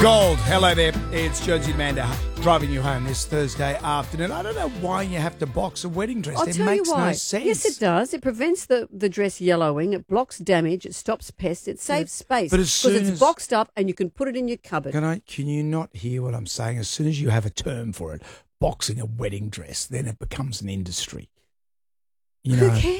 Gold. Hello there. It's Jonesy Amanda driving you home this Thursday afternoon. I don't know why you have to box a wedding dress. I'll It tell you makes why. no sense. Yes, it does. It prevents the dress yellowing. It blocks damage. It stops pests. It saves space. But as because soon it's as- boxed up and you can put it in your cupboard. Can you not hear what I'm saying? As soon as you have a term for it, boxing a wedding dress, then it becomes an industry. You know, Who cares?